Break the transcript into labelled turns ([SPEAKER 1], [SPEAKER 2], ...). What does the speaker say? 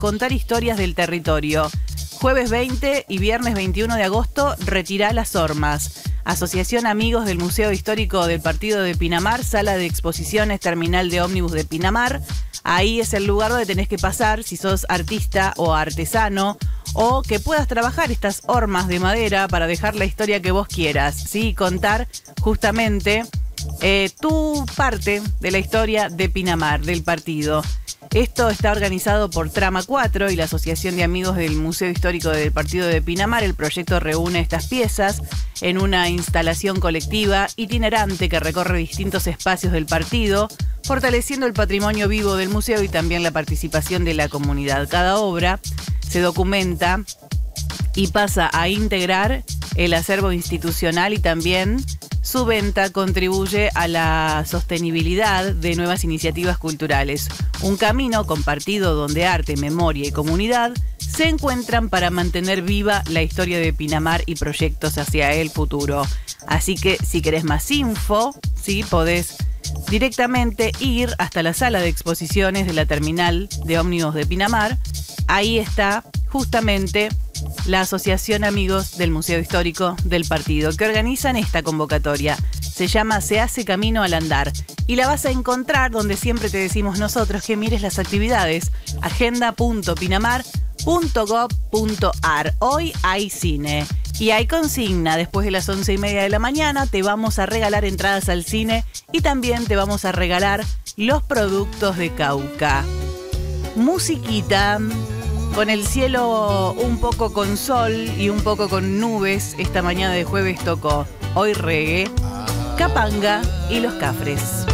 [SPEAKER 1] contar historias del territorio. Jueves 20 y viernes 21 de agosto, retirá las hormas. Asociación Amigos del Museo Histórico del Partido de Pinamar, sala de exposiciones, terminal de ómnibus de Pinamar. Ahí es el lugar donde tenés que pasar si sos artista o artesano, o que puedas trabajar estas hormas de madera para dejar la historia que vos quieras, ¿sí? Contar justamente tu parte de la historia de Pinamar, del partido. Esto está organizado por Trama 4 y la Asociación de Amigos del Museo Histórico del Partido de Pinamar. El proyecto reúne estas piezas en una instalación colectiva itinerante que recorre distintos espacios del partido, fortaleciendo el patrimonio vivo del museo y también la participación de la comunidad. Cada obra se documenta y pasa a integrar el acervo institucional, y también su venta contribuye a la sostenibilidad de nuevas iniciativas culturales. Un camino compartido donde arte, memoria y comunidad se encuentran para mantener viva la historia de Pinamar y proyectos hacia el futuro. Así que si querés más info, ¿sí? Podés directamente ir hasta la sala de exposiciones de la terminal de ómnibus de Pinamar. Ahí está justamente la Asociación Amigos del Museo Histórico del Partido, que organizan esta convocatoria. Se llama Se hace camino al andar, y la vas a encontrar donde siempre te decimos nosotros que mires las actividades: agenda.pinamar.gov.ar. Hoy hay cine y hay consigna. Después de las 11:30 de la mañana te vamos a regalar entradas al cine y también te vamos a regalar los productos de Cauca. Musiquita. Con el cielo un poco con sol y un poco con nubes, esta mañana de jueves tocó Hoy Reggae, Capanga y Los Cafres.